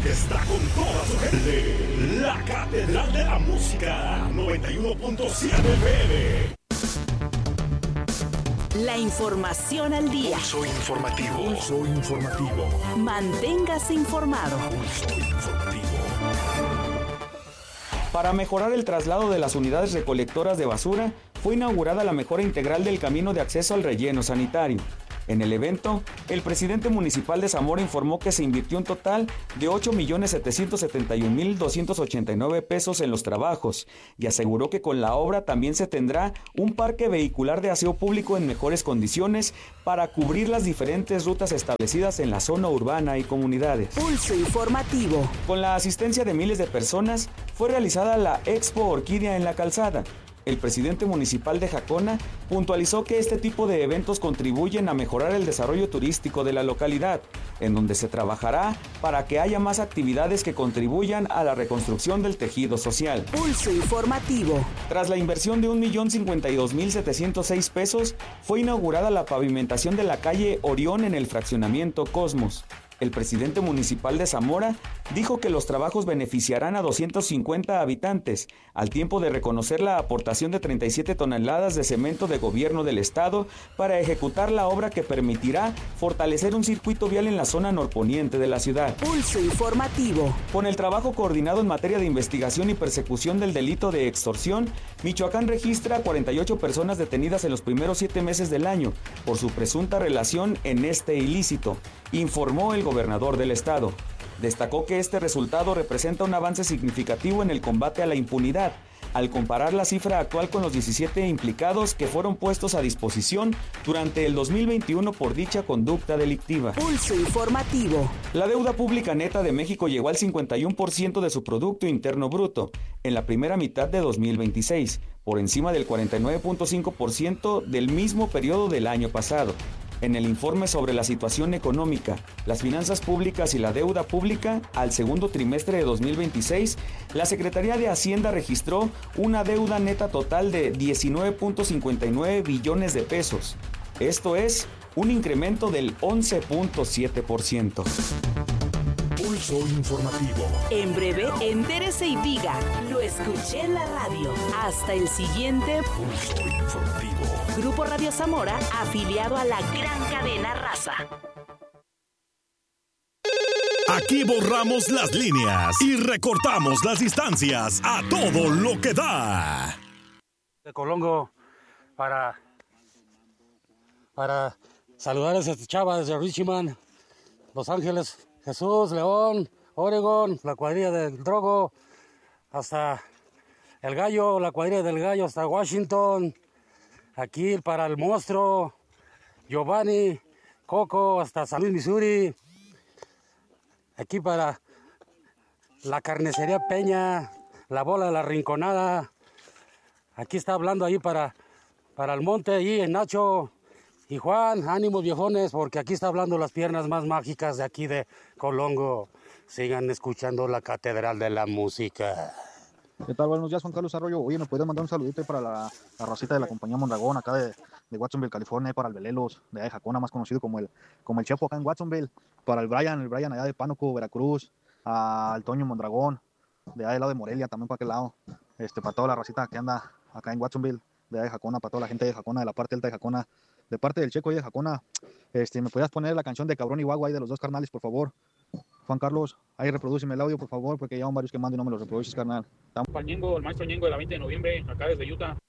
que está con toda su gente. La Catedral de la Música, 91.7 FM. La información al día. Pulso informativo. Pulso informativo. Manténgase informado. Pulso informativo. Para mejorar el traslado de las unidades recolectoras de basura, fue inaugurada la mejora integral del camino de acceso al relleno sanitario. En el evento, el presidente municipal de Zamora informó que se invirtió un total de 8.771.289 pesos en los trabajos y aseguró que con la obra también se tendrá un parque vehicular de aseo público en mejores condiciones para cubrir las diferentes rutas establecidas en la zona urbana y comunidades. Pulso informativo. Con la asistencia de miles de personas, fue realizada la Expo Orquídea en la Calzada. El presidente municipal de Jacona puntualizó que este tipo de eventos contribuyen a mejorar el desarrollo turístico de la localidad, en donde se trabajará para que haya más actividades que contribuyan a la reconstrucción del tejido social. Pulso informativo. Tras la inversión de 1.052.706 pesos, fue inaugurada la pavimentación de la calle Orión en el fraccionamiento Cosmos. El presidente municipal de Zamora dijo que los trabajos beneficiarán a 250 habitantes, al tiempo de reconocer la aportación de 37 toneladas de cemento de gobierno del estado para ejecutar la obra que permitirá fortalecer un circuito vial en la zona norponiente de la ciudad. Pulso informativo. Con el trabajo coordinado en materia de investigación y persecución del delito de extorsión, Michoacán registra 48 personas detenidas en los primeros 7 meses del año por su presunta relación en este ilícito, informó el gobernador del estado. Destacó que este resultado representa un avance significativo en el combate a la impunidad, al comparar la cifra actual con los 17 implicados que fueron puestos a disposición durante el 2021 por dicha conducta delictiva. Pulso informativo. La deuda pública neta de México llegó al 51% de su Producto Interno Bruto en la primera mitad de 2026, por encima del 49.5% del mismo periodo del año pasado. En el informe sobre la situación económica, las finanzas públicas y la deuda pública al segundo trimestre de 2026, la Secretaría de Hacienda registró una deuda neta total de 19.59 billones de pesos. Esto es un incremento del 11.7%. Pulso informativo. En breve, entérese y diga, lo escuché en la radio. Hasta el siguiente Pulso informativo. Grupo Radio Zamora, afiliado a la gran cadena Raza. Aquí borramos las líneas y recortamos las distancias a todo lo que da. De Colongo para saludar a esas chavas de Richmond, Los Ángeles, Jesús, León, Oregon, la cuadrilla del Drogo, hasta el Gallo, la cuadrilla del Gallo, hasta Washington, aquí para el Monstruo, Giovanni, Coco, hasta San Luis, Missouri, aquí para la Carnicería Peña, la Bola de la Rinconada, aquí está hablando ahí para el Monte, ahí en Nacho. Y Juan, ánimos viejones, porque aquí está hablando las piernas más mágicas de aquí de Colongo. Sigan escuchando la Catedral de la Música. ¿Qué tal? Buenos días, Juan Carlos Arroyo. Oye, ¿nos puedes mandar un saludito para la racita de la compañía Mondragón, acá de Watsonville, California, para el Velelos, de allá de Jacona, más conocido como el Chepo acá en Watsonville, para el Brian allá de Pánuco, Veracruz, al Toño Mondragón, de allá del lado de Morelia, también para aquel lado, para toda la racita que anda acá en Watsonville, de allá de Jacona, para toda la gente de Jacona, de la parte alta de Jacona, de parte del Checo y de Jacona. ¿Me podías poner la canción de Cabrón y Guagua ahí de los dos carnales, por favor? Juan Carlos, ahí reprodúceme el audio, por favor, porque ya van varios que mando y no me lo reproduces, carnal. Al Ñengo, el maestro Ñengo de la 20 de noviembre, acá desde Utah.